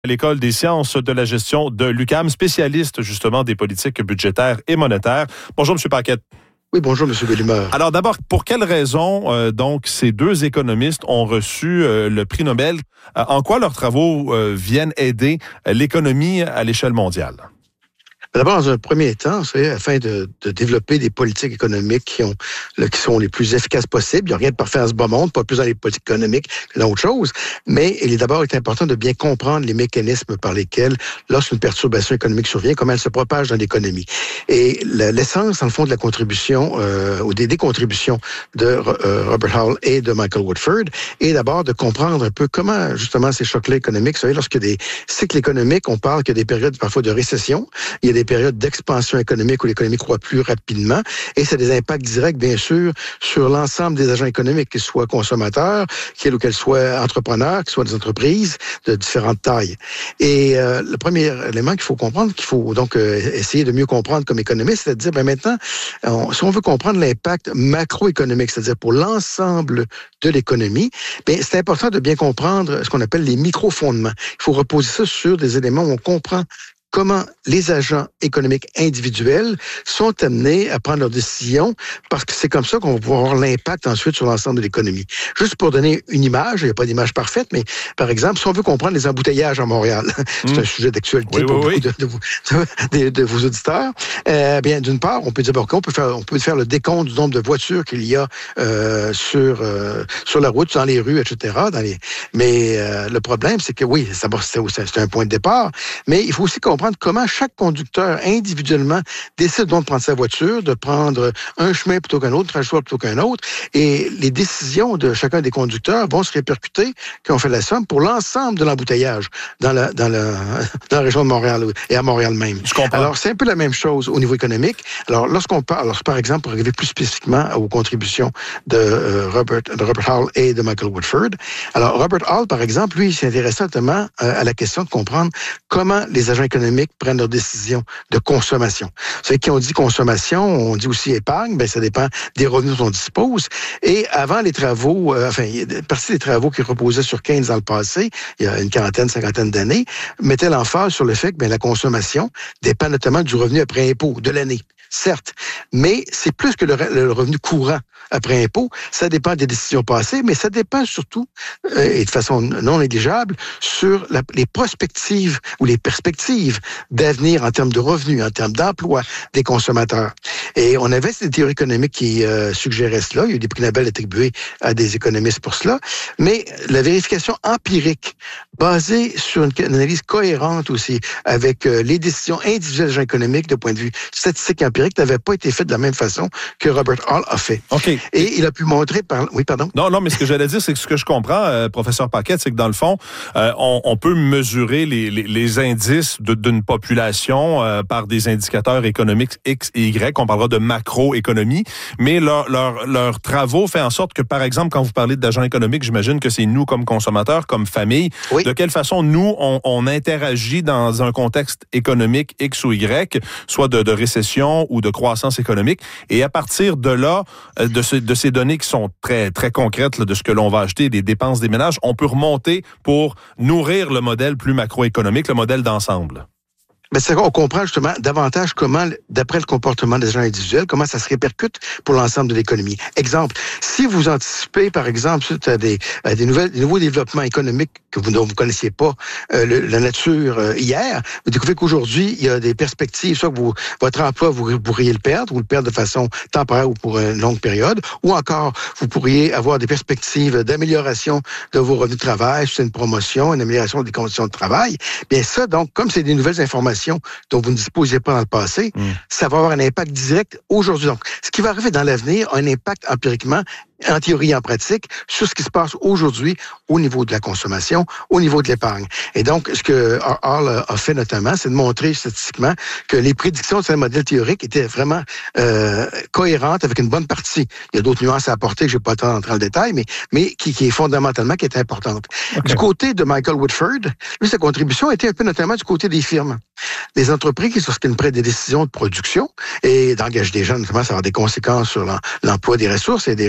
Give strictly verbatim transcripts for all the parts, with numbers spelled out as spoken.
L'École des sciences de la gestion de l'U Q A M, spécialiste justement des politiques budgétaires et monétaires. Bonjour, M. Paquette. Oui, bonjour, M. Bellemare. Alors d'abord, pour quelles raisons euh, donc ces deux économistes ont reçu euh, le prix Nobel? Euh, en quoi leurs travaux euh, viennent aider euh, l'économie à l'échelle mondiale? D'abord, dans un premier temps, vous savez, afin de, de développer des politiques économiques qui, ont, là, qui sont les plus efficaces possibles. Il n'y a rien de parfait dans ce bas monde, pas plus dans les politiques économiques que dans autre chose. Mais il est d'abord est important de bien comprendre les mécanismes par lesquels, lorsqu'une perturbation économique survient, comment elle se propage dans l'économie. Et la, l'essence, dans le fond, de la contribution, euh, ou des, des contributions de euh, Robert Hall et de Michael Woodford, est d'abord de comprendre un peu comment, justement, ces chocs-là économiques, vous savez, lorsqu'il y a des cycles économiques, on parle qu'il y a des périodes parfois de récession, il y a des périodes d'expansion économique où l'économie croît plus rapidement et ça a des impacts directs, bien sûr, sur l'ensemble des agents économiques, qu'ils soient consommateurs, qu'ils ou qu'elles soient entrepreneurs, qu'ils soient des entreprises de différentes tailles. Et euh, le premier élément qu'il faut comprendre, qu'il faut donc euh, essayer de mieux comprendre comme économiste, c'est de dire, ben maintenant, on, si on veut comprendre l'impact macroéconomique, c'est-à-dire pour l'ensemble de l'économie, ben c'est important de bien comprendre ce qu'on appelle les micro-fondements. Il faut reposer ça sur des éléments où on comprend comment les agents économiques individuels sont amenés à prendre leurs décisions, parce que c'est comme ça qu'on va pouvoir avoir l'impact ensuite sur l'ensemble de l'économie. Juste pour donner une image, il n'y a pas d'image parfaite, mais par exemple, si on veut comprendre les embouteillages à Montréal, mmh. c'est un sujet d'actualité oui, pour oui, beaucoup oui. de, de, vous, de, de vos auditeurs, euh, bien, d'une part, on peut dire, bon, on peut faire, on peut faire le décompte du nombre de voitures qu'il y a euh, sur euh, sur la route, dans les rues, et cetera. Dans les... Mais euh, le problème, c'est que oui, ça, c'est, c'est un point de départ, mais il faut aussi comprendre comment chaque conducteur individuellement décide donc de prendre sa voiture, de prendre un chemin plutôt qu'un autre, un choix plutôt qu'un autre. Et les décisions de chacun des conducteurs vont se répercuter, quand on fait la somme, pour l'ensemble de l'embouteillage dans la, dans la, dans la région de Montréal et à Montréal même. Je comprends. Alors, c'est un peu la même chose au niveau économique. Alors, lorsqu'on parle, alors, par exemple, pour arriver plus spécifiquement aux contributions de, euh, Robert, de Robert Hall et de Michael Woodford. Alors, Robert Hall, par exemple, lui, il s'intéresse notamment euh, à la question de comprendre comment les agents économiques prennent leurs décisions de consommation. Vous savez, quand on dit consommation, on dit aussi épargne, ben ça dépend des revenus dont on dispose. Et avant les travaux, euh, enfin, une partie des travaux qui reposaient sur Keynes dans le passé, il y a une quarantaine, cinquantaine d'années, mettaient l'emphase sur le fait que ben, la consommation dépend notamment du revenu après impôt de l'année. Certes, mais c'est plus que le, le revenu courant après impôt. Ça dépend des décisions passées, mais ça dépend surtout, euh, et de façon non négligeable, sur la, les prospectives ou les perspectives d'avenir en termes de revenus, en termes d'emploi des consommateurs. Et on avait des théories économiques qui euh, suggéraient cela. Il y a eu des prix Nobel attribués à des économistes pour cela. Mais la vérification empirique, basée sur une, une analyse cohérente aussi, avec euh, les décisions individuelles des agents économiques de point de vue statistique et empirique, n'avait pas été faite de la même façon que Robert Hall a fait. OK. Et il a pu montrer par... Oui, pardon? Non, non, mais ce que j'allais dire, c'est que ce que je comprends, euh, professeur Paquette, c'est que dans le fond, euh, on, on peut mesurer les, les, les indices de, d'une population euh, par des indicateurs économiques X et Y. On parlera de macroéconomie, mais leurs leur, leur travaux font en sorte que, par exemple, quand vous parlez d'agents économiques, j'imagine que c'est nous comme consommateurs, comme famille. Oui. De quelle façon nous, on, on interagit dans un contexte économique X ou Y, soit de, de récession ou de croissance économique. Et à partir de là, de, ce, de ces données qui sont très, très concrètes, là, de ce que l'on va acheter, des dépenses des ménages, on peut remonter pour nourrir le modèle plus macroéconomique, le modèle d'ensemble. Ben, c'est on comprend justement davantage comment, d'après le comportement des agents individuels, comment ça se répercute pour l'ensemble de l'économie. Exemple, si vous anticipez, par exemple, suite à des, à des, nouvelles, des nouveaux développements économiques que vous ne vous connaissiez pas euh, le, la nature euh, hier, vous découvrez qu'aujourd'hui, il y a des perspectives, soit que vous, votre emploi, vous pourriez le perdre, ou le perdre de façon temporaire ou pour une longue période, ou encore, vous pourriez avoir des perspectives d'amélioration de vos revenus de travail, c'est une promotion, une amélioration des conditions de travail. Bien ça, donc, comme c'est des nouvelles informations dont vous ne disposiez pas dans le passé, mmh. ça va avoir un impact direct aujourd'hui. Donc, ce qui va arriver dans l'avenir a un impact empiriquement, en théorie et en pratique, sur ce qui se passe aujourd'hui au niveau de la consommation, au niveau de l'épargne. Et donc, ce que Hall a fait notamment, c'est de montrer statistiquement que les prédictions de ce modèle théorique étaient vraiment euh, cohérentes avec une bonne partie. Il y a d'autres nuances à apporter que je ne vais pas entrer dans le détail, mais, mais qui, qui est fondamentalement qui est importante. Okay. Du côté de Michael Woodford, lui, sa contribution était un peu notamment du côté des firmes. Les entreprises, lorsqu'elles prennent des décisions de production et d'engager des gens, notamment, ça va avoir des conséquences sur l'emploi des ressources et des ressources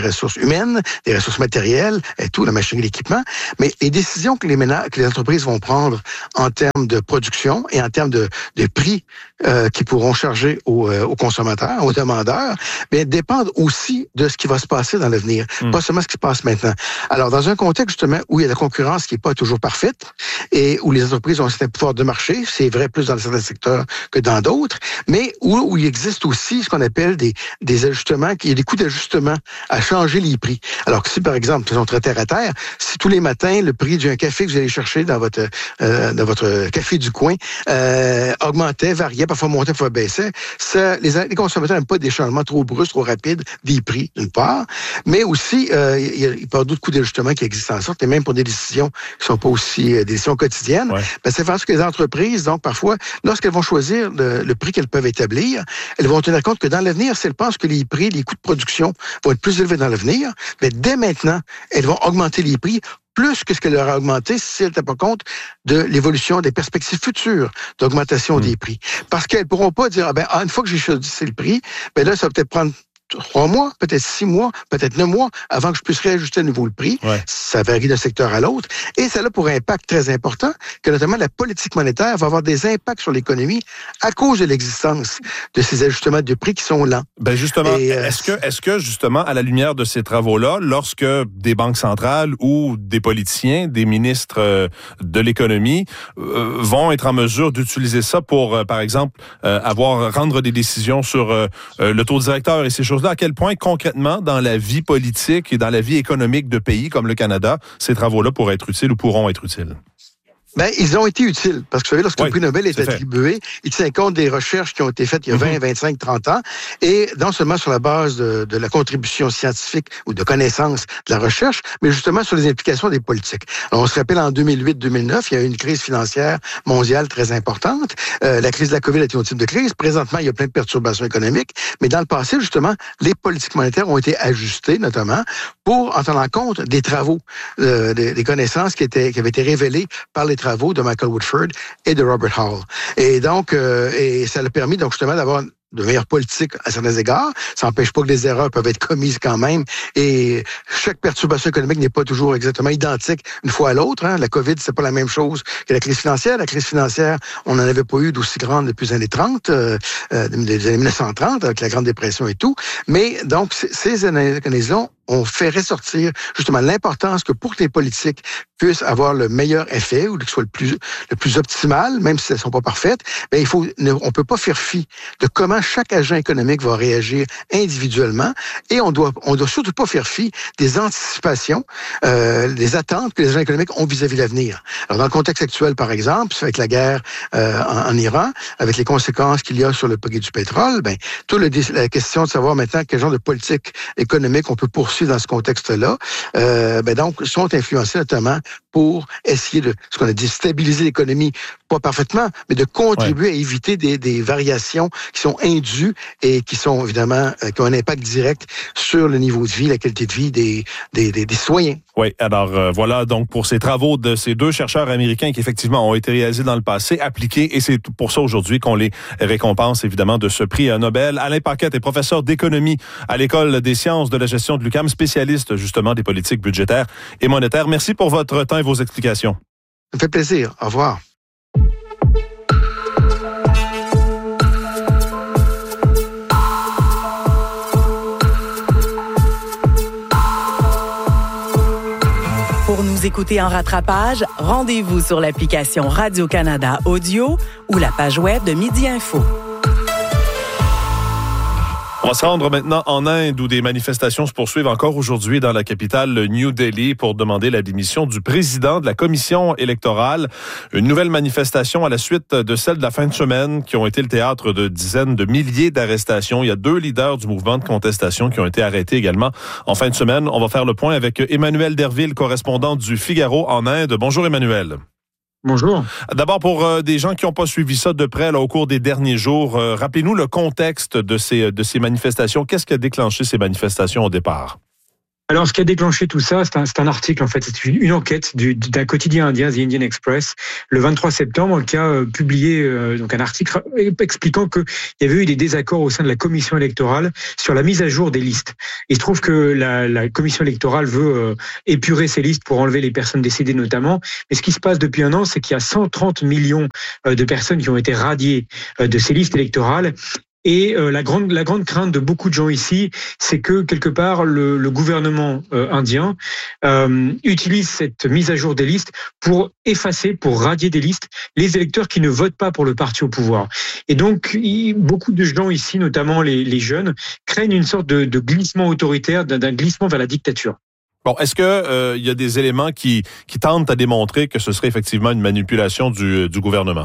humaines, des ressources matérielles, et tout, la machinerie, l'équipement. Mais les décisions que les ménages, que les entreprises vont prendre en termes de production et en termes de, de prix euh, qu'ils pourront charger aux, euh, aux consommateurs, aux demandeurs, bien, dépendent aussi de ce qui va se passer dans l'avenir, mmh. pas seulement ce qui se passe maintenant. Alors, dans un contexte justement où il y a la concurrence qui n'est pas toujours parfaite et où les entreprises ont un certain pouvoir de marché, c'est vrai plus dans certains secteurs que dans d'autres, mais où, où il existe aussi ce qu'on appelle des, des ajustements, il y a des coûts d'ajustement à changer les prix. Alors que si, par exemple, faisons très terre à terre, si tous les matins, le prix d'un café que vous allez chercher dans votre euh, dans votre café du coin euh, augmentait, variait, parfois montait, parfois baissait, ça, les, les consommateurs n'aiment pas des changements trop brusques, trop rapides des prix, d'une part, mais aussi, euh, il y a, il y a d'autres coûts d'ajustement qui existent en sorte, et même pour des décisions qui sont pas aussi euh, des décisions quotidiennes, ouais. ben, c'est parce que les entreprises, donc parfois, lorsqu'elles vont choisir le, le prix qu'elles peuvent établir, elles vont tenir compte que dans l'avenir, si elles pensent que les prix, les coûts de production vont être plus élevés dans l'avenir, mais dès maintenant, elles vont augmenter les prix plus que ce qu'elle leur a augmenté si elles n'étaient pas compte de l'évolution des perspectives futures d'augmentation mmh. des prix. Parce qu'elles ne pourront pas dire, ah ben, une fois que j'ai choisi le prix, ben là, ça va peut-être prendre trois mois, peut-être six mois, peut-être neuf mois avant que je puisse réajuster à nouveau le prix. Ouais. Ça varie d'un secteur à l'autre. Et ça a pour un impact très important que notamment la politique monétaire va avoir des impacts sur l'économie à cause de l'existence de ces ajustements de prix qui sont lents. Ben justement, Et, euh, est-ce que, est-ce que justement, à la lumière de ces travaux-là, lorsque des banques centrales ou des politiciens, des ministres euh, de l'économie euh, vont être en mesure d'utiliser ça pour, euh, par exemple, euh, avoir rendre des décisions sur euh, euh, le taux directeur et ces choses à quel point, concrètement, dans la vie politique et dans la vie économique de pays comme le Canada, ces travaux-là pourraient être utiles ou pourront être utiles? Ben, ils ont été utiles. Parce que, vous savez, lorsque oui, le prix Nobel est, est attribué, il tient compte des recherches qui ont été faites il y a vingt, vingt-cinq, trente ans. Et non seulement sur la base de, de la contribution scientifique ou de connaissance de la recherche, mais justement sur les implications des politiques. Alors, on se rappelle, en deux mille huit deux mille neuf, il y a eu une crise financière mondiale très importante. Euh, la crise de la COVID a été un type de crise. Présentement, il y a plein de perturbations économiques. Mais dans le passé, justement, les politiques monétaires ont été ajustées, notamment, pour en tenant compte des travaux, euh, des, des connaissances qui, étaient, qui avaient été révélées par les travaux de Michael Woodford et de Robert Hall. Et donc, euh, et ça a permis donc justement d'avoir de meilleures politiques à certains égards. Ça n'empêche pas que les erreurs peuvent être commises quand même. Et chaque perturbation économique n'est pas toujours exactement identique une fois à l'autre. Hein. La COVID, c'est pas la même chose que la crise financière. La crise financière, on n'en avait pas eu d'aussi grande depuis les années trente, euh, des années dix-neuf cent trente, avec la Grande Dépression et tout. Mais donc, ces analyses-là ont fait ressortir justement l'importance que pour que les politiques puissent avoir le meilleur effet ou que ce soit le plus, le plus optimal, même si elles ne sont pas parfaites, bien, il faut, on ne peut pas faire fi de comment chaque agent économique va réagir individuellement et on doit, on doit surtout pas faire fi des anticipations, euh, des attentes que les agents économiques ont vis-à-vis de l'avenir. Alors, dans le contexte actuel, par exemple, avec la guerre euh, en, en Iran, avec les conséquences qu'il y a sur le prix du pétrole, ben, toute le, la question de savoir maintenant quel genre de politique économique on peut poursuivre dans ce contexte-là, euh, ben donc, sont influencés notamment pour essayer de, ce qu'on a dit, stabiliser l'économie, pas parfaitement, mais de contribuer ouais. à éviter des, des variations qui sont indues et qui sont évidemment, euh, qui ont un impact direct sur le niveau de vie, la qualité de vie des, des, des, des citoyens. Oui, alors euh, voilà donc pour ces travaux de ces deux chercheurs américains qui effectivement ont été réalisés dans le passé, appliqués, et c'est pour ça aujourd'hui qu'on les récompense évidemment de ce prix Nobel. Alain Paquette est professeur d'économie à l'École des sciences de la gestion de l'U Q A M, spécialiste justement des politiques budgétaires et monétaires. Merci pour votre temps et vos explications. Ça me fait plaisir. Au revoir. Pour nous écouter en rattrapage, rendez-vous sur l'application Radio-Canada Audio ou la page web de Midi Info. On va se rendre maintenant en Inde où des manifestations se poursuivent encore aujourd'hui dans la capitale New Delhi pour demander la démission du président de la commission électorale. Une nouvelle manifestation à la suite de celle de la fin de semaine qui ont été le théâtre de dizaines de milliers d'arrestations. Il y a deux leaders du mouvement de contestation qui ont été arrêtés également en fin de semaine. On va faire le point avec Emmanuel Derville, correspondant du Figaro en Inde. Bonjour Emmanuel. Bonjour. D'abord, pour euh, des gens qui n'ont pas suivi ça de près là, au cours des derniers jours, euh, rappelez-nous le contexte de ces, de ces manifestations. Qu'est-ce qui a déclenché ces manifestations au départ? Alors, ce qui a déclenché tout ça, c'est un, c'est un article, en fait, c'est une, une enquête du, d'un quotidien indien, The Indian Express, le vingt-trois septembre, qui a euh, publié euh, donc un article expliquant qu'il y avait eu des désaccords au sein de la commission électorale sur la mise à jour des listes. Il se trouve que la, la commission électorale veut euh, épurer ces listes pour enlever les personnes décédées notamment, mais ce qui se passe depuis un an, c'est qu'il y a cent trente millions euh, de personnes qui ont été radiées euh, de ces listes électorales. Et euh, la grande la grande crainte de beaucoup de gens ici, c'est que quelque part le, le gouvernement euh, indien euh, utilise cette mise à jour des listes pour effacer, pour radier des listes les électeurs qui ne votent pas pour le parti au pouvoir. Et donc il, beaucoup de gens ici, notamment les, les jeunes, craignent une sorte de, de glissement autoritaire, d'un, d'un glissement vers la dictature. Bon, est-ce que euh, il y a des éléments qui qui tentent à démontrer que ce serait effectivement une manipulation du du gouvernement?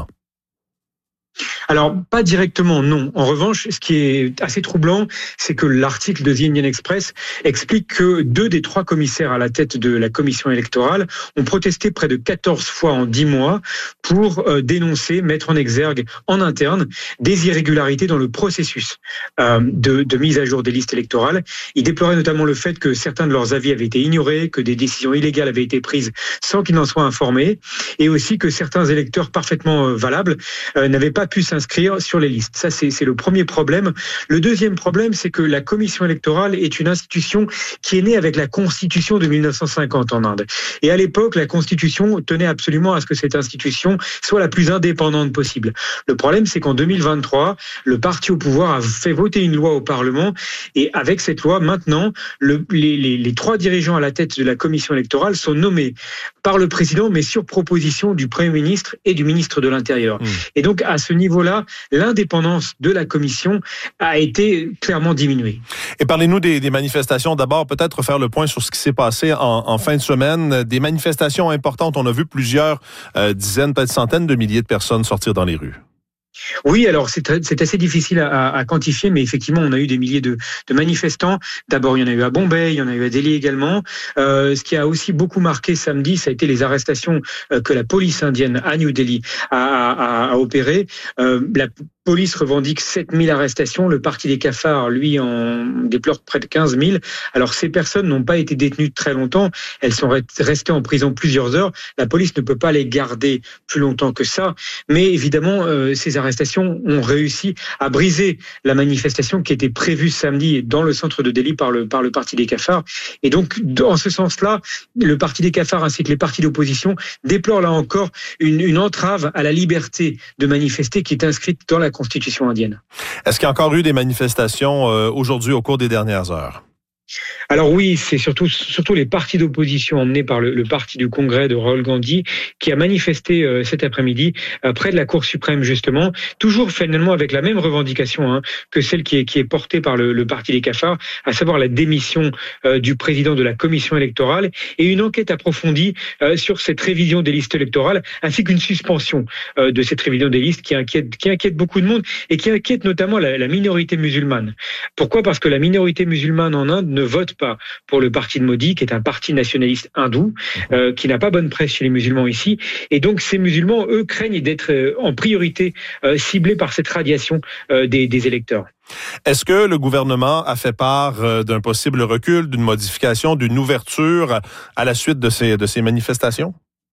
Alors, pas directement, non. En revanche, ce qui est assez troublant, c'est que l'article de The Indian Express explique que deux des trois commissaires à la tête de la commission électorale ont protesté près de quatorze fois en dix mois pour euh, dénoncer, mettre en exergue en interne des irrégularités dans le processus euh, de, de mise à jour des listes électorales. Ils déploraient notamment le fait que certains de leurs avis avaient été ignorés, que des décisions illégales avaient été prises sans qu'ils en soient informés, et aussi que certains électeurs parfaitement euh, valables euh, n'avaient pas pu s'inscrire sur les listes. Ça, c'est, c'est le premier problème. Le deuxième problème, c'est que la commission électorale est une institution qui est née avec la Constitution de dix-neuf cent cinquante en Inde. Et à l'époque, la Constitution tenait absolument à ce que cette institution soit la plus indépendante possible. Le problème, c'est qu'en deux mille vingt-trois, le parti au pouvoir a fait voter une loi au Parlement, et avec cette loi, maintenant, le, les, les, les trois dirigeants à la tête de la commission électorale sont nommés par le président, mais sur proposition du Premier ministre et du ministre de l'Intérieur. Mmh. Et donc, à ce niveau-là, l'indépendance de la commission a été clairement diminuée. Et parlez-nous des, des manifestations. D'abord, peut-être faire le point sur ce qui s'est passé en, en fin de semaine. Des manifestations importantes. On a vu plusieurs euh, dizaines, peut-être centaines de milliers de personnes sortir dans les rues. Oui, alors c'est, très, c'est assez difficile à, à quantifier, mais effectivement, on a eu des milliers de, de manifestants. D'abord, il y en a eu à Bombay, il y en a eu à Delhi également. Euh, ce qui a aussi beaucoup marqué samedi, ça a été les arrestations euh, que la police indienne à New Delhi a, a, a opérées. Euh, la police revendique sept mille arrestations. Le parti des cafards, lui, en déplore près de quinze mille. Alors, ces personnes n'ont pas été détenues très longtemps. Elles sont restées en prison plusieurs heures. La police ne peut pas les garder plus longtemps que ça. Mais évidemment, euh, ces arrestations ont réussi à briser la manifestation qui était prévue samedi dans le centre de Delhi par le, par le parti des cafards. Et donc, en ce sens-là, le parti des cafards ainsi que les partis d'opposition déplorent là encore une, une entrave à la liberté de manifester qui est inscrite dans la Constitution indienne. Est-ce qu'il y a encore eu des manifestations euh, aujourd'hui au cours des dernières heures? Alors oui, c'est surtout surtout les partis d'opposition emmenés par le, le parti du Congrès de Rahul Gandhi qui a manifesté euh, cet après-midi euh, près de la Cour suprême justement, toujours finalement avec la même revendication hein, que celle qui est qui est portée par le, le parti des cafards, à savoir la démission euh, du président de la commission électorale et une enquête approfondie euh, sur cette révision des listes électorales, ainsi qu'une suspension euh, de cette révision des listes qui inquiète qui inquiète beaucoup de monde et qui inquiète notamment la, la minorité musulmane. Pourquoi ? Parce que la minorité musulmane en Inde ne vote pas pour le parti de Modi, qui est un parti nationaliste hindou, euh, qui n'a pas bonne presse chez les musulmans ici. Et donc, ces musulmans, eux, craignent d'être euh, en priorité euh, ciblés par cette radiation euh, des, des électeurs. Est-ce que le gouvernement a fait part euh, d'un possible recul, d'une modification, d'une ouverture à la suite de ces, de ces manifestations?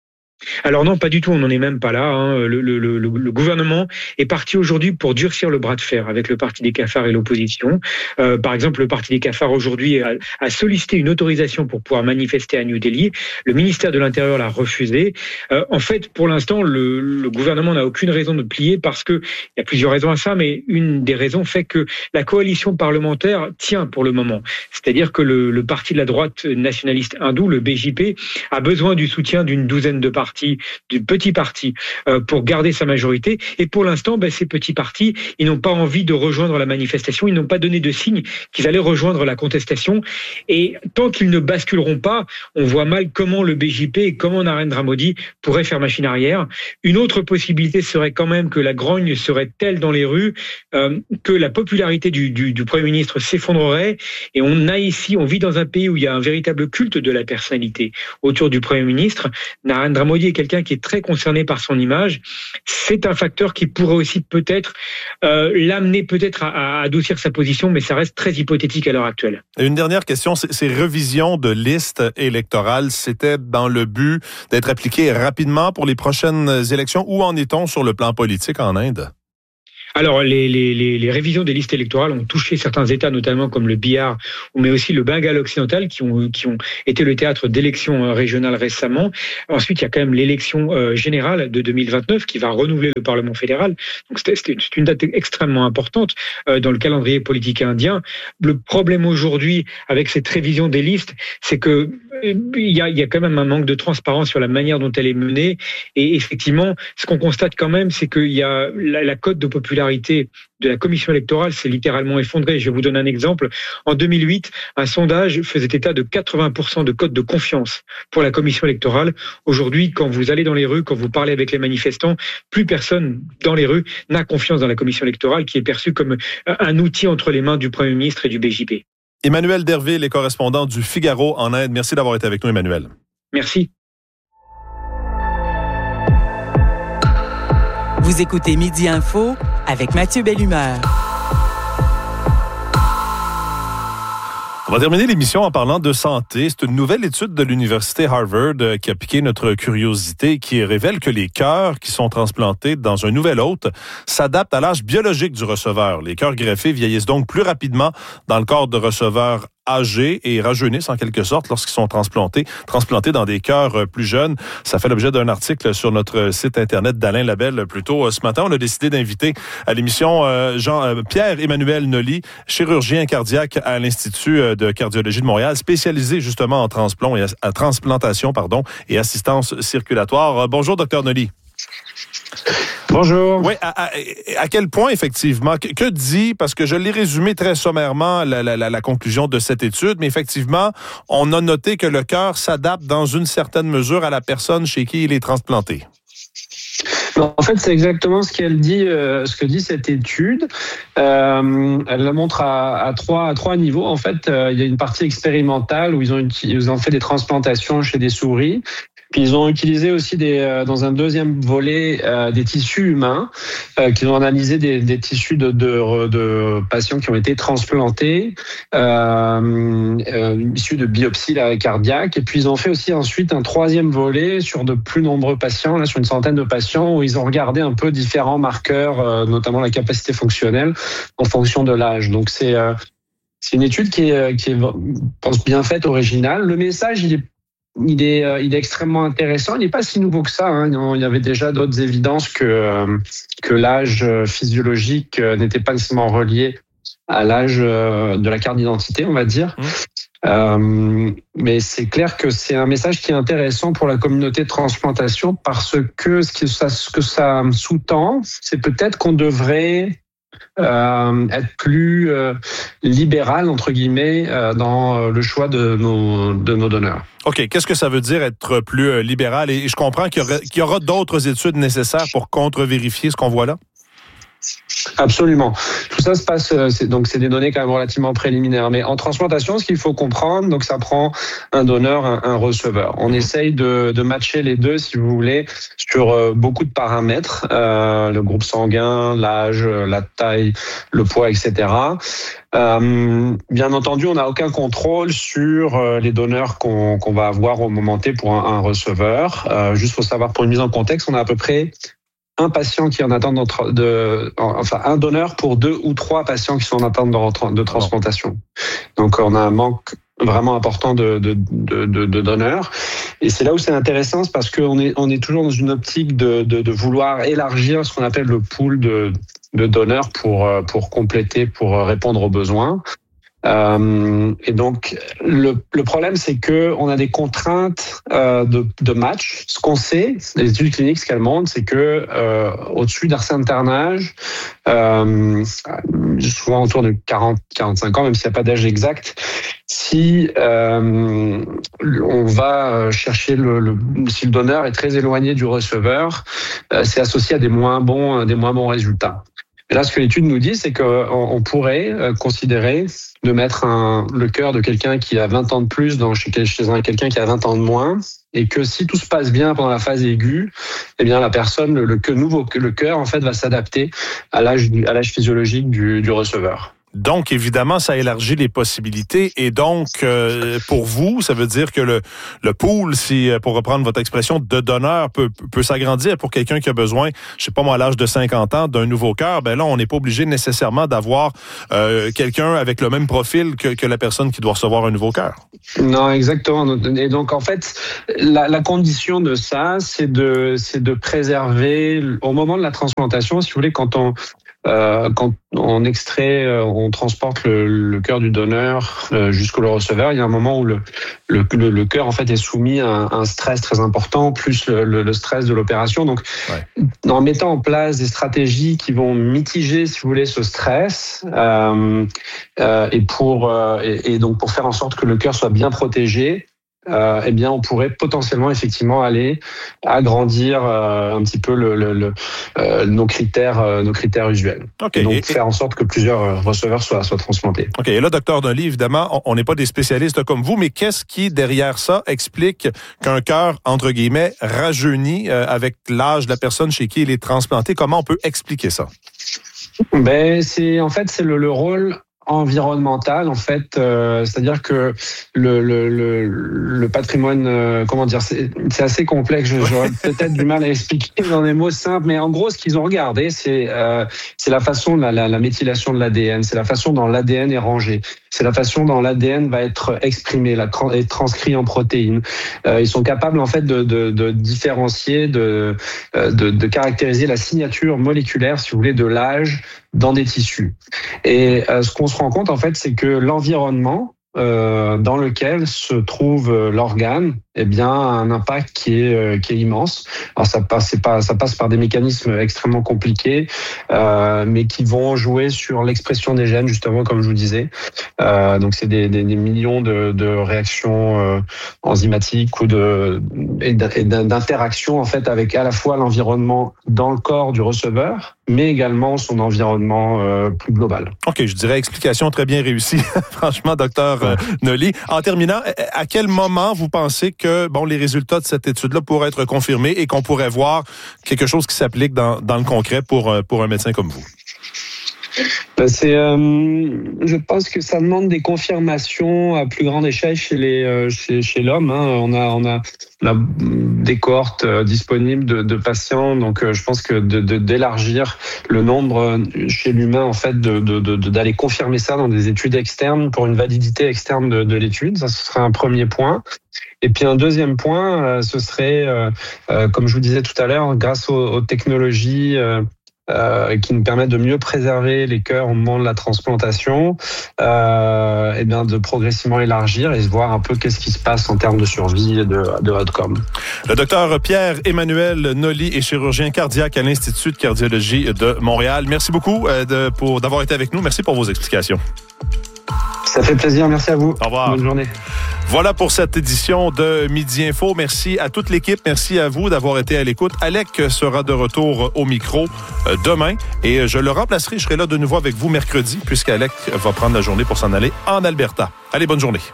Alors non, pas du tout, on n'en est même pas là. Hein. Le, le, le, le gouvernement est parti aujourd'hui pour durcir le bras de fer avec le parti des cafards et l'opposition. Euh, par exemple, le parti des cafards aujourd'hui a, a sollicité une autorisation pour pouvoir manifester à New Delhi. Le ministère de l'Intérieur l'a refusé. Euh, en fait, pour l'instant, le, le gouvernement n'a aucune raison de plier parce que il y a plusieurs raisons à ça, mais une des raisons fait que la coalition parlementaire tient pour le moment. C'est-à-dire que le, le parti de la droite nationaliste hindoue, le B J P, a besoin du soutien d'une douzaine de partis du petit parti euh, pour garder sa majorité. Et pour l'instant, ben, ces petits partis, ils n'ont pas envie de rejoindre la manifestation. Ils n'ont pas donné de signe qu'ils allaient rejoindre la contestation. Et tant qu'ils ne basculeront pas, on voit mal comment le B J P et comment Narendra Modi pourraient faire machine arrière. Une autre possibilité serait quand même que la grogne serait telle dans les rues euh, que la popularité du, du, du Premier ministre s'effondrerait. Et on a ici, on vit dans un pays où il y a un véritable culte de la personnalité autour du Premier ministre. Narendra Modi est quelqu'un qui est très concerné par son image. c'est un facteur qui pourrait aussi peut-être euh, l'amener peut-être à, à adoucir sa position, mais ça reste très hypothétique à l'heure actuelle. Et une dernière question, ces révisions de listes électorales, c'était dans le but d'être appliquées rapidement pour les prochaines élections. Où en est-on sur le plan politique en Inde? Alors, les, les, les, les révisions des listes électorales ont touché certains États, notamment comme le Bihar, mais aussi le Bengale occidental, qui ont, qui ont été le théâtre d'élections régionales récemment. Ensuite, il y a quand même l'élection euh, générale de deux mille vingt-neuf qui va renouveler le Parlement fédéral. Donc, c'est, c'est une date extrêmement importante euh, dans le calendrier politique indien. Le problème aujourd'hui avec cette révision des listes, c'est que euh, il y a, il y a quand même un manque de transparence sur la manière dont elle est menée. Et effectivement, ce qu'on constate quand même, c'est qu'il y a la, la cote de popularité de la commission électorale s'est littéralement effondrée. Je vais vous donner un exemple. En deux mille huit, un sondage faisait état de quatre-vingts pour cent de cote de confiance pour la commission électorale. Aujourd'hui, quand vous allez dans les rues, quand vous parlez avec les manifestants, plus personne dans les rues n'a confiance dans la commission électorale qui est perçue comme un outil entre les mains du Premier ministre et du B J P. Emmanuel Derville est correspondant du Figaro en Inde. Merci d'avoir été avec nous, Emmanuel. Merci. Vous écoutez Midi Info avec Mathieu Bellumeur. On va terminer l'émission en parlant de santé. C'est une nouvelle étude de l'Université Harvard qui a piqué notre curiosité et qui révèle que les cœurs qui sont transplantés dans un nouvel hôte s'adaptent à l'âge biologique du receveur. Les cœurs greffés vieillissent donc plus rapidement dans le corps de receveurs âgés et rajeunissent en quelque sorte lorsqu'ils sont transplantés, transplantés dans des cœurs plus jeunes. Ça fait l'objet d'un article sur notre site internet d'Alain Labelle plus tôt ce matin. On a décidé d'inviter à l'émission Jean Pierre-Emmanuel Nolly, chirurgien cardiaque à l'Institut de cardiologie de Montréal, spécialisé justement en transplant et à, à transplantation pardon, et assistance circulatoire. Bonjour, docteur Nolly. Bonjour. Oui, à, à, à quel point, effectivement, que, que dit, parce que je l'ai résumé très sommairement, la, la, la conclusion de cette étude, mais effectivement, on a noté que le cœur s'adapte dans une certaine mesure à la personne chez qui il est transplanté. En fait, c'est exactement ce qu'elle dit, euh, ce que dit cette étude. Euh, elle la montre à, à trois à trois niveaux. En fait, euh, il y a une partie expérimentale où ils ont ils ont fait des transplantations chez des souris. Puis ils ont utilisé aussi des, euh, dans un deuxième volet euh, des tissus humains, euh, qu'ils ont analysé des, des tissus de, de, de patients qui ont été transplantés, euh, euh, issus de biopsies cardiaques. Et puis ils ont fait aussi ensuite un troisième volet sur de plus nombreux patients, là sur une centaine de patients, où ils ont regardé un peu différents marqueurs, euh, notamment la capacité fonctionnelle en fonction de l'âge. Donc c'est euh, c'est une étude qui est, qui est, je pense, bien faite, originale. Le message, il est Il est, il est extrêmement intéressant. Il n'est pas si nouveau que ça. Hein. Il y avait déjà d'autres évidences que, que l'âge physiologique n'était pas nécessairement relié à l'âge de la carte d'identité, on va dire. Mmh. Euh, mais c'est clair que c'est un message qui est intéressant pour la communauté de transplantation parce que ce que ça, ce que ça sous-tend, c'est peut-être qu'on devrait Euh, être plus euh, libéral, entre guillemets, euh, dans le choix de nos, de nos donneurs. OK. Qu'est-ce que ça veut dire être plus euh, libéral? Et je comprends qu'il y aura, qu'il y aura d'autres études nécessaires pour contre-vérifier ce qu'on voit là? Absolument. Tout ça se passe, c'est, donc c'est des données quand même relativement préliminaires. Mais en transplantation, ce qu'il faut comprendre, donc ça prend un donneur, un, un receveur. On essaye de, de matcher les deux, si vous voulez, sur euh, beaucoup de paramètres, euh, le groupe sanguin, l'âge, la taille, le poids, et cetera. Euh, bien entendu, on n'a aucun contrôle sur euh, les donneurs qu'on, qu'on va avoir au moment T pour un, un receveur. Euh, juste faut savoir, pour une mise en contexte, on a à peu près un patient qui est en attente de, de, enfin un donneur pour deux ou trois patients qui sont en attente de, de transplantation. Donc on a un manque vraiment important de, de, de, de, de donneurs. Et c'est là où c'est intéressant, c'est parce qu'on est, on est toujours dans une optique de, de, de vouloir élargir ce qu'on appelle le pool de, de donneurs pour, pour compléter, pour répondre aux besoins. Euh, et donc le, le problème, c'est que on a des contraintes euh, de, de match. Ce qu'on sait, les études cliniques, ce qu'elles montrent, c'est que euh, au-dessus d'un certain âge, euh, souvent autour de quarante à quarante-cinq ans, même s'il n'y a pas d'âge exact, si euh, on va chercher le, le, si le donneur est très éloigné du receveur, euh, c'est associé à des moins bons, des moins bons résultats. Et là, ce que l'étude nous dit, c'est qu'on on pourrait considérer de mettre un, le cœur de quelqu'un qui a vingt ans de plus dans, chez, chez un, quelqu'un qui a vingt ans de moins et que si tout se passe bien pendant la phase aiguë, eh bien la personne, le, le nouveau, le cœur en fait va s'adapter à l'âge, à l'âge physiologique du, du receveur. Donc, évidemment, ça élargit les possibilités. Et donc, euh, pour vous, ça veut dire que le, le pool, si, pour reprendre votre expression, de donneurs peut, peut s'agrandir pour quelqu'un qui a besoin, je sais pas moi, à l'âge de cinquante ans, d'un nouveau cœur. Ben là, on n'est pas obligé nécessairement d'avoir euh, quelqu'un avec le même profil que, que la personne qui doit recevoir un nouveau cœur. Non, exactement. Et donc, en fait, la, la condition de ça, c'est de, c'est de préserver, au moment de la transplantation, si vous voulez, quand on... Euh, quand on extrait, on transporte le, le cœur du donneur euh, jusqu'au receveur, il y a un moment où le, le, le, le cœur en fait est soumis à un, un stress très important, plus le, le, le stress de l'opération. Donc, ouais. En mettant en place des stratégies qui vont mitiger, si vous voulez, ce stress, euh, euh, et pour euh, et, et donc pour faire en sorte que le cœur soit bien protégé. Euh, eh bien, on pourrait potentiellement effectivement aller agrandir euh, un petit peu le, le, le, euh, nos critères, euh, nos critères usuels. Okay. Et donc, et, faire en sorte que plusieurs receveurs soient, soient transplantés. Ok. Et là, docteur Nolly, évidemment, on n'est pas des spécialistes comme vous, mais qu'est-ce qui derrière ça explique qu'un cœur entre guillemets rajeunit euh, avec l'âge de la personne chez qui il est transplanté? Comment on peut expliquer ça? Ben, c'est en fait c'est le, le rôle environnemental en fait, euh, c'est-à-dire que le le le, le patrimoine, euh, comment dire, c'est, c'est assez complexe. J'aurais peut-être du mal à expliquer dans des mots simples, mais en gros, ce qu'ils ont regardé, c'est euh, c'est la façon de la, la, la méthylation de l'A D N, c'est la façon dont l'A D N est rangé, c'est la façon dont l'A D N va être exprimé, la, est transcrit en protéines. Euh, ils sont capables en fait de, de, de différencier, de, de de caractériser la signature moléculaire, si vous voulez, de l'âge dans des tissus. Et euh, ce qu'on se rend compte, en fait, c'est que l'environnement euh, dans lequel se trouve euh, l'organe, eh bien, a un impact qui est euh, qui est immense. Alors ça passe, c'est pas, ça passe par des mécanismes extrêmement compliqués, euh, mais qui vont jouer sur l'expression des gènes, justement, comme je vous disais. Euh, donc c'est des, des, des millions de, de réactions euh, enzymatiques ou de et d'interactions en fait avec à la fois l'environnement dans le corps du receveur, mais également son environnement euh, plus global. OK, je dirais explication très bien réussie, franchement, docteur euh, Nolly. En terminant, à quel moment vous pensez que bon, les résultats de cette étude-là pourraient être confirmés et qu'on pourrait voir quelque chose qui s'applique dans, dans le concret pour, pour un médecin comme vous? Ben c'est, euh, je pense que ça demande des confirmations à plus grande échelle chez les, euh, chez, chez l'homme. Hein. On a, on a, on a des cohortes euh, disponibles de, de patients, donc euh, je pense que de, de, d'élargir le nombre euh, chez l'humain, en fait, de, de, de, d'aller confirmer ça dans des études externes pour une validité externe de, de l'étude, ça ce serait un premier point. Et puis un deuxième point, euh, ce serait, euh, euh, comme je vous disais tout à l'heure, grâce aux, aux technologies. Euh, Euh, qui nous permettent de mieux préserver les cœurs au moment de la transplantation, euh, et bien de progressivement élargir et se voir un peu qu'est-ce qui se passe en termes de survie et de, de outcome. Le docteur Pierre-Emmanuel Nolly est chirurgien cardiaque à l'Institut de cardiologie de Montréal. Merci beaucoup euh, de, pour, d'avoir été avec nous. Merci pour vos explications. Ça fait plaisir. Merci à vous. Au revoir. Bonne journée. Voilà pour cette édition de Midi Info. Merci à toute l'équipe. Merci à vous d'avoir été à l'écoute. Alec sera de retour au micro demain et je le remplacerai. Je serai là de nouveau avec vous mercredi puisqu'Alec va prendre la journée pour s'en aller en Alberta. Allez, bonne journée.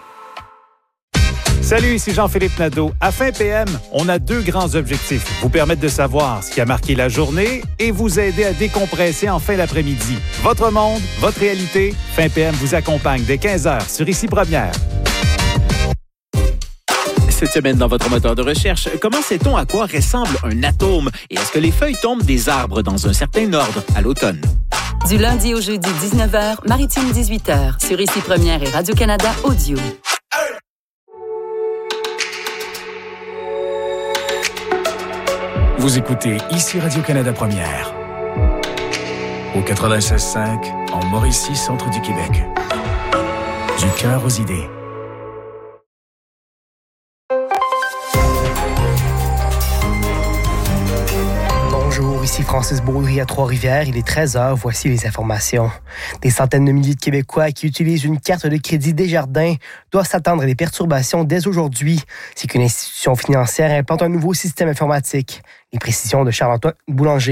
Salut, ici Jean-Philippe Nadeau. À Fin P M, on a deux grands objectifs. Vous permettre de savoir ce qui a marqué la journée et vous aider à décompresser en fin d'après-midi. Votre monde, votre réalité. Fin P M vous accompagne dès quinze heures sur Ici Première. Cette semaine, dans votre moteur de recherche, comment sait-on à quoi ressemble un atome et est-ce que les feuilles tombent des arbres dans un certain ordre à l'automne? Du lundi au jeudi, dix-neuf heures, Maritime dix-huit heures, sur Ici Première et Radio-Canada Audio. Vous écoutez Ici Radio-Canada Première. Au quatre-vingt-seize cinq, en Mauricie, centre du Québec. Du cœur aux idées. Bonjour, ici Francis Baudry à Trois-Rivières. Il est treize heures. Voici les informations. Des centaines de milliers de Québécois qui utilisent une carte de crédit Desjardins doivent s'attendre à des perturbations dès aujourd'hui. C'est qu'une institution financière implante un nouveau système informatique. Les précisions de Charles-Antoine Boulanger.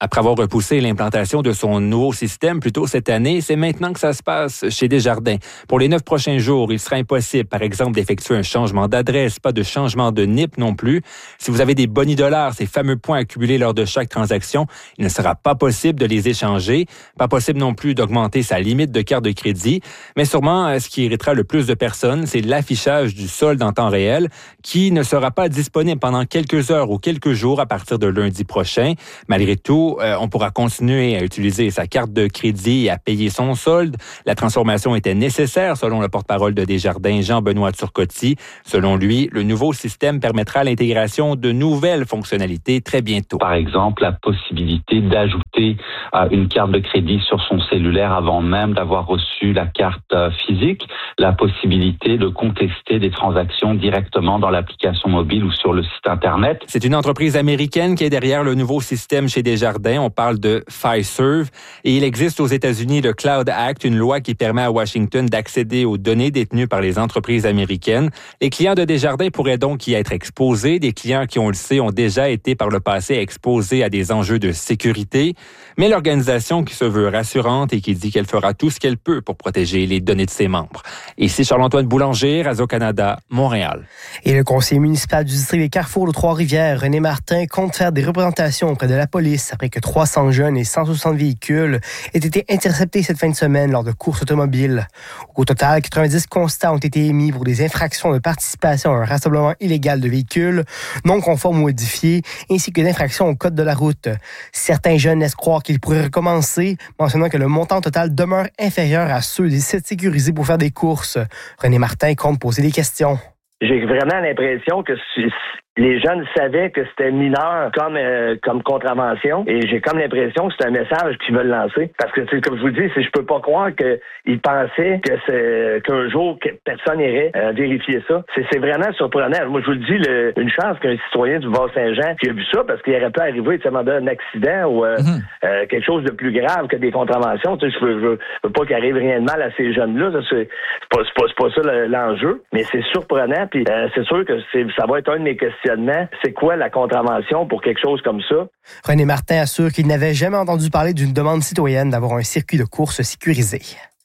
Après avoir repoussé l'implantation de son nouveau système plus tôt cette année, c'est maintenant que ça se passe chez Desjardins. Pour les neuf prochains jours, il sera impossible, par exemple, d'effectuer un changement d'adresse, pas de changement de N I P non plus. Si vous avez des bonus dollars, ces fameux points accumulés lors de chaque transaction, il ne sera pas possible de les échanger. Pas possible non plus d'augmenter sa limite de carte de crédit. Mais sûrement, ce qui irritera le plus de personnes, c'est l'affichage du solde en temps réel qui ne sera pas disponible pendant quelques heures ou quelques jours à partir de lundi prochain. Malgré tout, euh, on pourra continuer à utiliser sa carte de crédit et à payer son solde. La transformation était nécessaire, selon le porte-parole de Desjardins, Jean-Benoît Turcotte. Selon lui, le nouveau système permettra l'intégration de nouvelles fonctionnalités très bientôt. Par exemple, la possibilité d'ajouter euh, une carte de crédit sur son cellulaire avant même d'avoir reçu la carte euh, physique, la possibilité de contester des transactions directement dans l'application mobile ou sur le site Internet. C'est une entreprise américaine qui est derrière le nouveau système chez Desjardins. On parle de Fiserv. Et il existe aux États-Unis le Cloud Act, une loi qui permet à Washington d'accéder aux données détenues par les entreprises américaines. Les clients de Desjardins pourraient donc y être exposés. Des clients qui, on le sait, ont déjà été par le passé exposés à des enjeux de sécurité. Mais l'organisation qui se veut rassurante et qui dit qu'elle fera tout ce qu'elle peut pour protéger les données de ses membres. Ici Charles-Antoine Boulanger, Radio-Canada, Montréal. Et le conseiller municipal du district des Carrefours de Trois-Rivières, René Martin, compte faire des représentations auprès de la police après que trois cents jeunes et cent soixante véhicules aient été interceptés cette fin de semaine lors de courses automobiles. Au total, quatre-vingt-dix constats ont été émis pour des infractions de participation à un rassemblement illégal de véhicules non conformes ou modifiés, ainsi que d'infractions au code de la route. Certains jeunes laissent croire qu'ils pourraient recommencer, mentionnant que le montant total demeure inférieur à ceux des sites sécurisés pour faire des courses. René Martin compte poser des questions. J'ai vraiment l'impression que les jeunes savaient que c'était mineur comme euh, comme contravention et j'ai comme l'impression que c'est un message qu'ils veulent lancer parce que c'est comme je vous le dis, c'est je peux pas croire qu'ils pensaient que c'est qu'un jour que personne irait euh, vérifier ça. C'est, c'est vraiment surprenant. Moi je vous le dis, le, une chance qu'un citoyen du Bas-Saint-Jean qui a vu ça parce qu'il aurait pu arriver tu sais, un accident ou euh, mm-hmm. euh, quelque chose de plus grave que des contraventions. Tu sais, je veux, je veux pas qu'il arrive rien de mal à ces jeunes-là. Ça, c'est, c'est pas c'est pas, c'est pas ça l'enjeu, mais c'est surprenant. Puis euh, c'est sûr que c'est, ça va être un de mes questions. C'est quoi la contravention pour quelque chose comme ça? René Martin assure qu'il n'avait jamais entendu parler d'une demande citoyenne d'avoir un circuit de course sécurisé.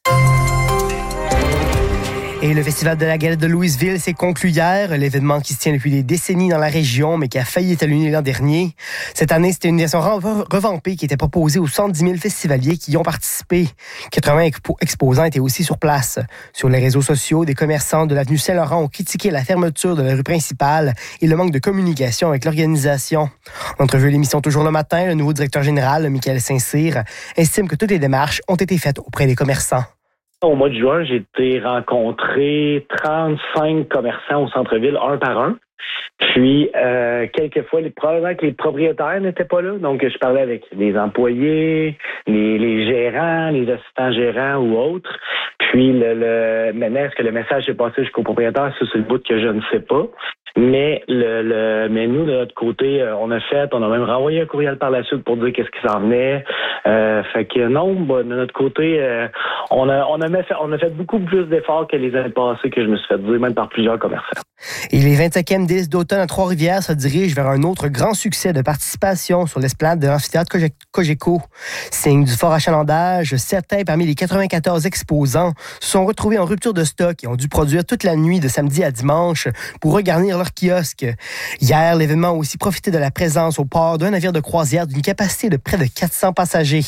Et le Festival de la galette de Louisville s'est conclu hier, l'événement qui se tient depuis des décennies dans la région, mais qui a failli être annulé l'an dernier. Cette année, c'était une version revampée qui était proposée aux cent dix mille festivaliers qui y ont participé. quatre-vingts expo- exposants étaient aussi sur place. Sur les réseaux sociaux, des commerçants de l'avenue Saint-Laurent ont critiqué la fermeture de la rue principale et le manque de communication avec l'organisation. En entrevue à l'émission Toujours le matin, le nouveau directeur général, Michael Saint-Cyr, estime que toutes les démarches ont été faites auprès des commerçants. Au mois de juin, j'ai été rencontrer trente-cinq commerçants au centre-ville, un par un. Puis, euh, quelquefois, les, probablement que les propriétaires n'étaient pas là. Donc, je parlais avec les employés, les, les gérants, les assistants gérants ou autres. Puis, le, le, maintenant, est-ce que le message est passé jusqu'au propriétaire? Ça, c'est le bout que je ne sais pas. Mais le, le mais nous, de notre côté, on a fait, on a même renvoyé un courriel par la suite pour dire qu'est-ce qui s'en venait. Euh, fait que non, bah, de notre côté, euh, on a on a fait, on a fait beaucoup plus d'efforts que les années passées que je me suis fait dire, même par plusieurs commerçants. Et les vingt-cinquièmes délices d'automne à Trois-Rivières se dirigent vers un autre grand succès de participation sur l'esplanade de l'amphithéâtre Cogeco. Signe du fort achalandage, certains parmi les quatre-vingt-quatorze exposants se sont retrouvés en rupture de stock et ont dû produire toute la nuit de samedi à dimanche pour regarnir leur kiosque. Hier, l'événement a aussi profité de la présence au port d'un navire de croisière d'une capacité de près de quatre cents passagers.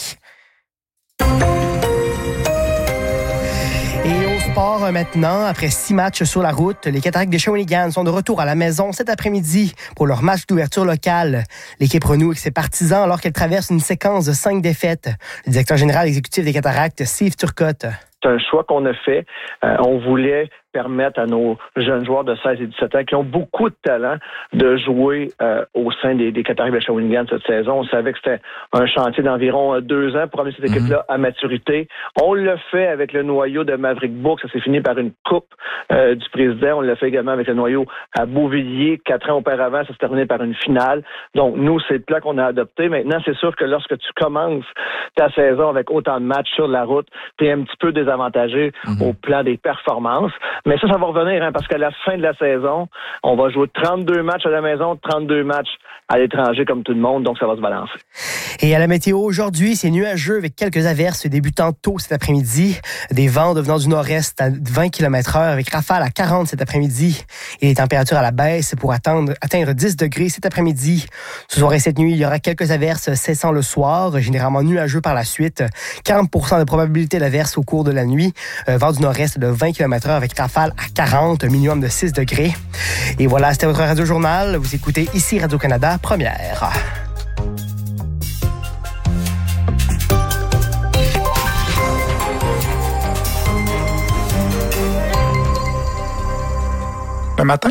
Sport maintenant, après six matchs sur la route, les Cataractes de Shawinigan sont de retour à la maison cet après-midi pour leur match d'ouverture locale. L'équipe renoue avec ses partisans alors qu'elle traverse une séquence de cinq défaites. Le directeur général exécutif des Cataractes, Steve Turcotte. C'est un choix qu'on a fait. Euh, on voulait permettre à nos jeunes joueurs de seize et dix-sept ans qui ont beaucoup de talent de jouer euh, au sein des, des Cataractes de Shawinigan cette saison. On savait que c'était un chantier d'environ deux ans pour amener cette équipe-là à maturité. On l'a fait avec le noyau de Maverick Bourg. Ça s'est fini par une coupe euh, du président. On l'a fait également avec le noyau à Beauvilliers. Quatre ans auparavant, ça s'est terminé par une finale. Donc, nous, c'est le plan qu'on a adopté. Maintenant, c'est sûr que lorsque tu commences ta saison avec autant de matchs sur la route, tu es un petit peu désavantagé mm-hmm. au plan des performances. Mais ça, ça va revenir, hein, parce qu'à la fin de la saison, on va jouer trente-deux matchs à la maison, trente-deux matchs à l'étranger comme tout le monde, donc ça va se balancer. Et à la météo aujourd'hui, c'est nuageux avec quelques averses débutant tôt cet après-midi. Des vents devenant du nord-est à vingt kilomètres heure avec rafales à quarante cet après-midi. Et les températures à la baisse pour atteindre, atteindre dix degrés cet après-midi. Ce soir et cette nuit, il y aura quelques averses cessant le soir, généralement nuageux par la suite. quarante pour cent de probabilité d'averses au cours de la nuit. Euh, vent du nord-est de vingt kilomètres heure avec rafales à quarante, minimum de six degrés. Et voilà, c'était votre Radio-Journal. Vous écoutez ici Radio-Canada, première. Le matin?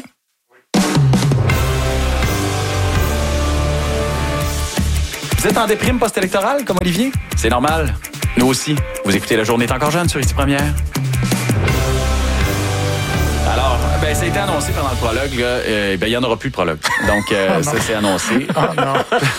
Vous êtes en déprime post-électorale, comme Olivier? C'est normal. Nous aussi. Vous écoutez La Journée est encore jeune sur Ici Première. Alors, ben, ça a été annoncé pendant le prologue. Là, euh, ben, il n'y en aura plus de prologue. Donc, euh, oh ça, c'est annoncé. Oh non.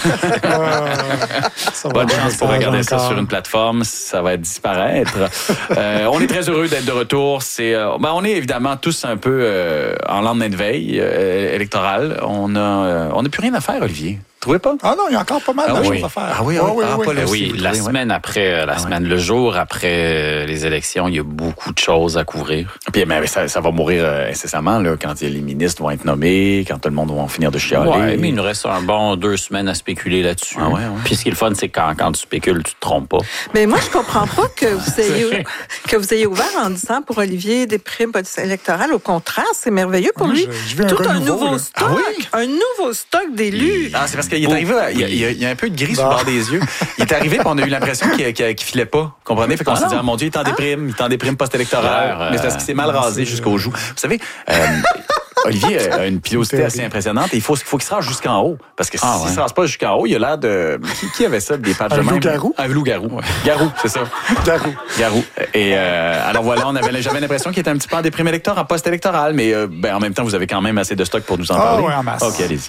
euh, Bonne chance pour regarder ça sur une plateforme. Ça va disparaître. euh, on est très heureux d'être de retour. C'est, euh, ben, on est évidemment tous un peu euh, en lendemain de veille euh, électorale. On a, euh, on n'a plus rien à faire, Olivier. Trouvez pas? Ah non, il y a encore pas mal ah de oui. choses à faire. Ah oui, ah, ah, oui, ah, oui, pas oui. oui, la semaine ouais. après, la ah, semaine, ouais. le jour après euh, les élections, il y a beaucoup de choses à couvrir. Puis mais ça, ça va mourir euh, incessamment là, quand les ministres vont être nommés, quand tout le monde va finir de chialer. Ouais, mais il nous reste un bon deux semaines à spéculer là-dessus. Ah, ouais, ouais. Puis ce qui est le fun, c'est quand, quand tu spécules, tu te trompes pas. Mais moi, je comprends pas que vous ayez que vous ayez ouvert en disant pour Olivier des primes électorales. Au contraire, c'est merveilleux pour oui, lui. Je, je Tout un nouveau, nouveau stock, ah, oui? un nouveau stock d'élus. Ah, c'est parce qu'il est arrivé, il y, a, il, y a, il y a un peu de gris sur le bord des yeux. Il est arrivé, puis on a eu l'impression qu'il, qu'il, qu'il filait pas. Comprenez? Fait qu'on ah s'est dit, ah, mon Dieu, il est en déprime, il est en déprime post-électorale. Euh, mais c'est parce qu'il s'est mal rasé jusqu'au joue. Vous savez, euh, Olivier a une pilosité assez impressionnante et il faut, faut qu'il se rase jusqu'en haut. Parce que ah, s'il ouais. se rase pas jusqu'en haut, il a l'air de... Qui, qui avait ça, des pages de même? Un loup-garou? Un loup-garou. Ouais. Garou, c'est ça. Garou. Garou. Et euh, alors voilà, on avait, j'avais l'impression qu'il était un petit peu en déprime électorale, en post-électoral, mais euh, ben, en même temps, vous avez quand même assez de stock pour nous en ah, parler. Oui, en masse. OK, allez-y.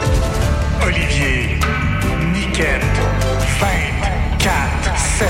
Olivier, Niquette, vingt, quatre, sept.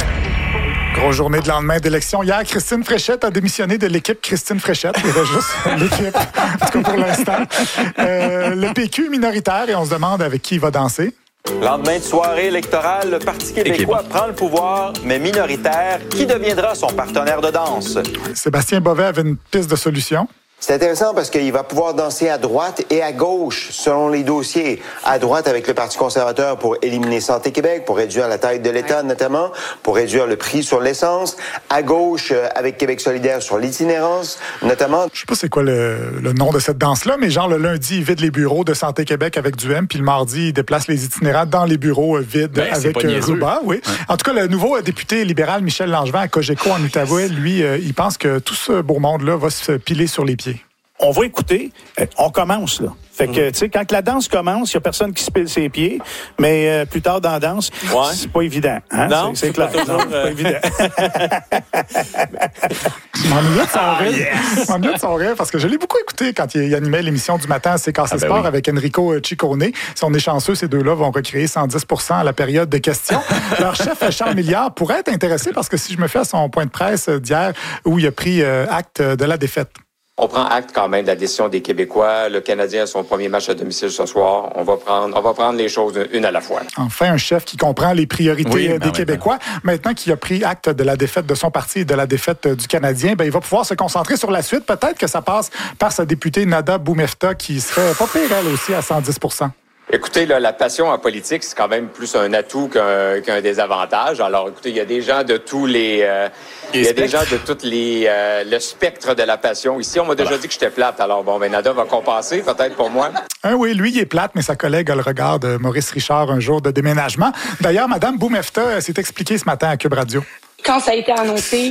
Grosse journée de lendemain d'élection. Hier, Christine Fréchette a démissionné de l'équipe Christine Fréchette. Il y avait juste l'équipe, en tout cas pour l'instant. Euh, le P Q minoritaire, et on se demande avec qui il va danser. Lendemain de soirée électorale, le Parti québécois prend le pouvoir, mais minoritaire. Qui deviendra son partenaire de danse? Sébastien Bovet avait une piste de solution. C'est intéressant parce qu'il va pouvoir danser à droite et à gauche selon les dossiers. À droite avec le Parti conservateur pour éliminer Santé Québec, pour réduire la taille de l'État notamment, pour réduire le prix sur l'essence. À gauche avec Québec solidaire sur l'itinérance notamment. Je sais pas c'est quoi le, le nom de cette danse-là, mais genre le lundi, il vide les bureaux de Santé Québec avec du M, puis le mardi, il déplace les itinérants dans les bureaux vides ben, avec euh, Ruba. Oui. Ouais. En tout cas, le nouveau député libéral Michel Langevin à Cogeco en Outaouais, lui, euh, il pense que tout ce beau monde-là va se piler sur les pieds. On va écouter. On commence, là. Fait que, tu sais, quand la danse commence, il n'y a personne qui se pile ses pieds, mais euh, plus tard dans la danse, ouais. c'est pas évident. Hein? Non, c'est, c'est, c'est clair. Pas toujours, non, euh... c'est pas évident. Je m'ennuyais de son rire. Je m'ennuyais de son rire parce que je l'ai beaucoup écouté quand il animait l'émission du matin à C K C ah ben Sport oui. avec Enrico Ciccone. Si on est chanceux, ces deux-là vont recréer cent dix pour cent à la période de questions. Leur chef, Charles Milliard, pourrait être intéressé parce que si je me fais à son point de presse d'hier où il a pris euh, acte de la défaite. On prend acte quand même de la décision des Québécois. Le Canadien a son premier match à domicile ce soir. On va prendre, on va prendre les choses une à la fois. Enfin, un chef qui comprend les priorités oui, des ben maintenant. Québécois. Maintenant qu'il a pris acte de la défaite de son parti et de la défaite du Canadien, ben, il va pouvoir se concentrer sur la suite. Peut-être que ça passe par sa députée Nada Boumefta qui serait pas pire, elle aussi, à cent dix pour cent. Écoutez, là, la passion en politique, c'est quand même plus un atout qu'un, qu'un désavantage. Alors, écoutez, il y a des gens de tous les... Euh, il y a des gens de tous les... Euh, le spectre de la passion. Ici, on m'a déjà voilà. dit que j'étais plate. Alors, bon, ben Nada va compenser, peut-être pour moi. Ah oui, lui, il est plate, mais sa collègue a le regard de Maurice Richard un jour de déménagement. D'ailleurs, Mme Boumefta s'est expliquée ce matin à Cube Radio. Quand ça a été annoncé...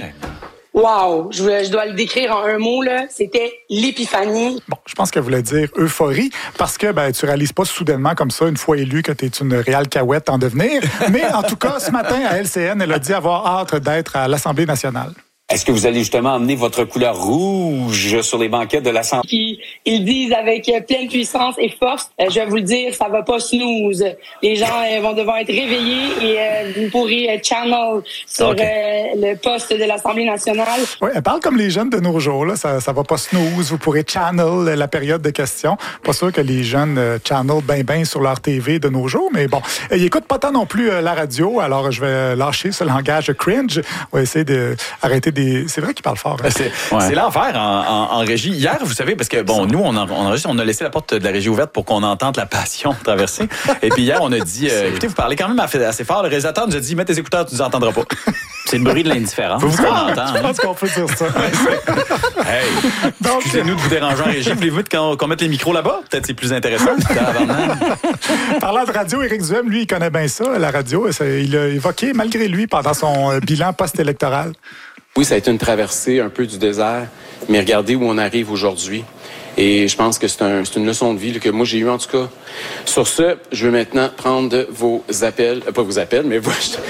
Wow, je, je dois le décrire en un mot, là. C'était l'épiphanie. Bon, je pense qu'elle voulait dire euphorie, parce que ben, tu réalises pas soudainement comme ça, une fois élu, que tu es une réelle cahouette en devenir. Mais en tout cas, ce matin, à L C N, elle a dit avoir hâte d'être à l'Assemblée nationale. Est-ce que vous allez justement emmener votre couleur rouge sur les banquettes de l'Assemblée? Qui, ils disent avec pleine puissance et force, euh, je vais vous le dire, ça va pas snooze. Les gens euh, vont devoir être réveillés et euh, vous pourrez euh, channel sur okay. euh, le poste de l'Assemblée nationale. Oui, elle parle comme les jeunes de nos jours. Là. Ça, ça va pas snooze. Vous pourrez channel la période de questions. Pas sûr que les jeunes euh, channel bien ben sur leur T V de nos jours, mais bon, euh, ils écoutent pas tant non plus euh, la radio. Alors, je vais lâcher ce langage cringe. On va essayer d'arrêter des... C'est vrai qu'il parle fort. Hein? C'est ouais. l'enfer en, en, en régie. Hier, vous savez, parce que, bon, nous, on, en, on, enregistre, on a laissé la porte de la régie ouverte pour qu'on entende la passion traverser. Et puis hier, on a dit, euh, écoutez, vous parlez quand même assez fort. Le réalisateur nous a dit, mets tes écouteurs, tu ne nous entendras pas. C'est le bruit de l'indifférence. Faut vous entendre. Je pense qu'on peut dire ça. Hey, excusez-nous de vous déranger en régie. Voulez-vous qu'on, qu'on mette les micros là-bas? Peut-être c'est plus intéressant. Parlant de radio, Éric Duhem, lui, il connaît bien ça, la radio. Il l'a évoqué, malgré lui, pendant son bilan post-électoral. Oui, ça a été une traversée un peu du désert, mais regardez où on arrive aujourd'hui. Et je pense que c'est, un, c'est une leçon de vie là, que moi j'ai eue en tout cas. Sur ce, je veux maintenant prendre vos appels, euh, pas vos appels, mais vos,